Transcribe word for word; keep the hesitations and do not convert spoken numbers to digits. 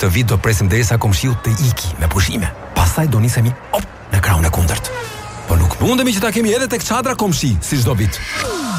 Këtë vit do presim derisa komshiu të iki me pushime. Pastaj do nisemi op në krahun e kundërt. Po nuk mundemi që ta kemi edhe tek çadra komshi, si çdo vit.